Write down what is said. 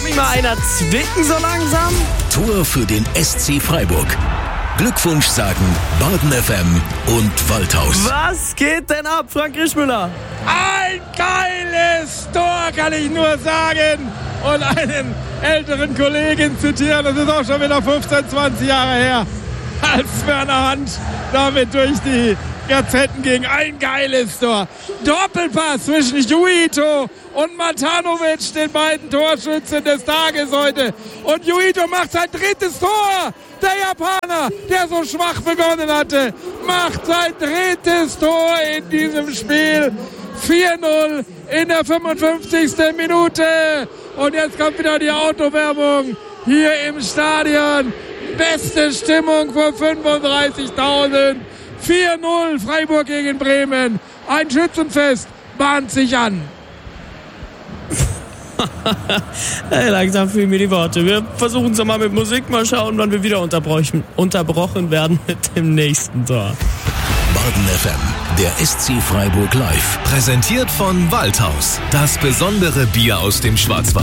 mich mal einer zwicken so langsam? Tor für den SC Freiburg. Glückwunsch sagen Baden FM und Waldhaus. Was geht denn ab, Frank Rischmüller? Ein geiles Tor, kann ich nur sagen. Und einen älteren Kollegen zitieren, das ist auch schon wieder 15, 20 Jahre her, als Werner Hansch damit durch die Gazetten ging. Ein geiles Tor. Doppelpass zwischen Juito und Matanovic, den beiden Torschützen des Tages heute. Und Juito macht sein drittes Tor. Der Japaner, der so schwach begonnen hatte, macht sein drittes Tor in diesem Spiel. 4-0 in der 55. Minute. Und jetzt kommt wieder die Autowerbung hier im Stadion. Beste Stimmung vor 35.000. 4-0 Freiburg gegen Bremen. Ein Schützenfest bahnt sich an. Hey, langsam fehlen mir die Worte. Wir versuchen es nochmal mit Musik. Mal schauen, wann wir wieder unterbrochen werden mit dem nächsten Tor. Baden FM, der SC Freiburg live. Präsentiert von Waldhaus. Das besondere Bier aus dem Schwarzwald.